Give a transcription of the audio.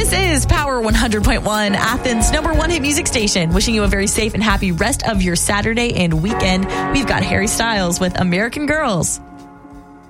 This is Power 100.1, Athens' #1 hit music station. Wishing you a very safe and happy rest of your Saturday and weekend. We've got Harry Styles with American Girls.